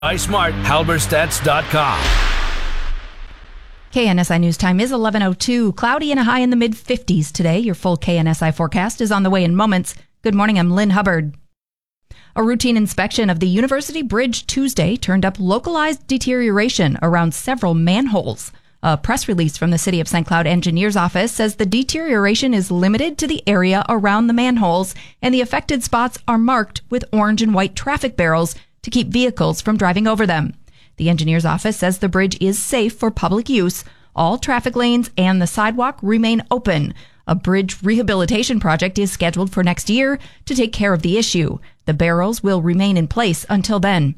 iSmart, Halberstats.com. KNSI News Time is 11:02. Cloudy and a high in the mid-50s today. Your full KNSI forecast is on the way in moments. Good morning, I'm Lynn Hubbard. A routine inspection of the University Bridge Tuesday turned up localized deterioration around several manholes. A press release from the City of St. Cloud Engineers Office says the deterioration is limited to the area around the manholes, and the affected spots are marked with orange and white traffic barrels to keep vehicles from driving over them. The engineer's office says the bridge is safe for public use. All traffic lanes and the sidewalk remain open. A bridge rehabilitation project is scheduled for next year to take care of the issue. The barrels will remain in place until then.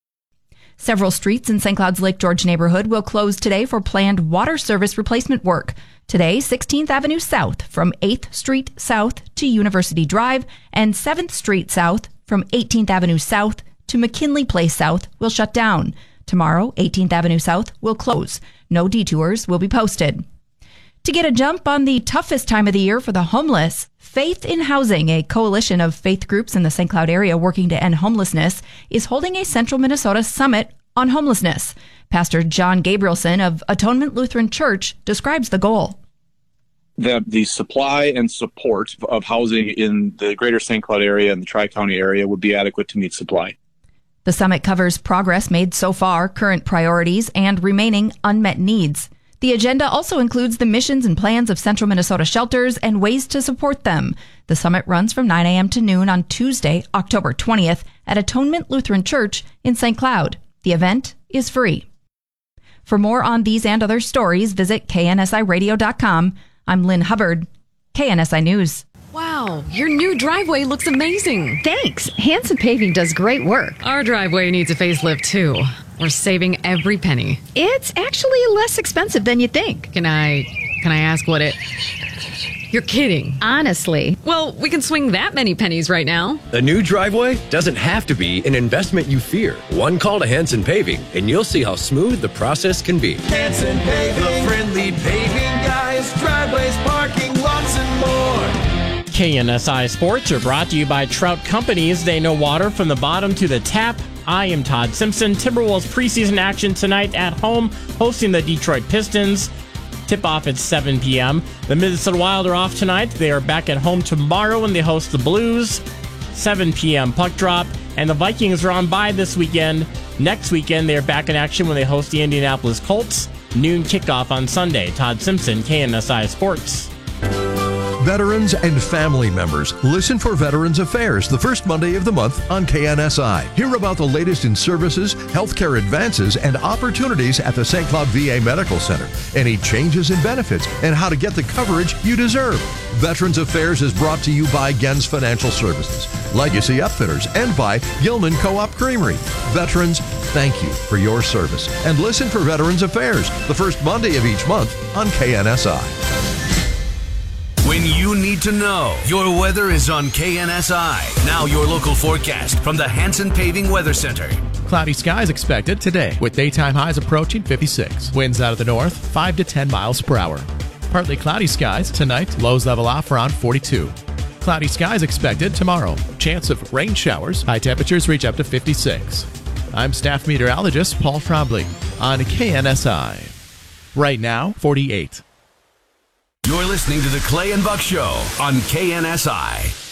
Several streets in St. Cloud's Lake George neighborhood will close today for planned water service replacement work. Today, 16th Avenue South from 8th Street South to University Drive and 7th Street South from 18th Avenue South to McKinley Place South will shut down. Tomorrow, 18th Avenue South will close. No detours will be posted. To get a jump on the toughest time of the year for the homeless, Faith in Housing, a coalition of faith groups in the St. Cloud area working to end homelessness, is holding a Central Minnesota Summit on homelessness. Pastor John Gabrielson of Atonement Lutheran Church describes the goal. That the supply and support of housing in the greater St. Cloud area and the Tri-County area would be adequate to meet supply. The summit covers progress made so far, current priorities, and remaining unmet needs. The agenda also includes the missions and plans of Central Minnesota shelters and ways to support them. The summit runs from 9 a.m. to noon on Tuesday, October 20th at Atonement Lutheran Church in St. Cloud. The event is free. For more on these and other stories, visit KNSIRadio.com. I'm Lynn Hubbard, KNSI News. Wow, your new driveway looks amazing. Thanks. Hanson Paving does great work. Our driveway needs a facelift, too. We're saving every penny. It's actually less expensive than you think. Can I ask what it... You're kidding. Honestly. Well, we can swing that many pennies right now. A new driveway doesn't have to be an investment you fear. One call to Hanson Paving, and you'll see how smooth the process can be. Hanson Paving, the friendly paving guys, driveways, parking lots, and more. KNSI Sports are brought to you by Trout Companies. They know water from the bottom to the tap. I am Todd Simpson. Timberwolves preseason action tonight at home, hosting the Detroit Pistons. Tip-off at 7 p.m. The Minnesota Wild are off tonight. They are back at home tomorrow when they host the Blues. 7 p.m. puck drop. And the Vikings are on bye this weekend. Next weekend, they are back in action when they host the Indianapolis Colts. Noon kickoff on Sunday. Todd Simpson, KNSI Sports. Veterans and family members, listen for Veterans Affairs the first Monday of the month on KNSI. Hear about the latest in services, healthcare advances, and opportunities at the St. Cloud VA Medical Center. Any changes in benefits and how to get the coverage you deserve. Veterans Affairs is brought to you by Gens Financial Services, Legacy Upfitters, and by Gilman Co-op Creamery. Veterans, thank you for your service. And listen for Veterans Affairs the first Monday of each month on KNSI. When you need to know, your weather is on KNSI. Now your local forecast from the Hanson Paving Weather Center. Cloudy skies expected today with daytime highs approaching 56. Winds out of the north 5 to 10 miles per hour. Partly cloudy skies tonight, lows level off around 42. Cloudy skies expected tomorrow. Chance of rain showers, high temperatures reach up to 56. I'm staff meteorologist Paul Trombley on KNSI. Right now, 48. You're listening to the Clay and Buck Show on KNSI.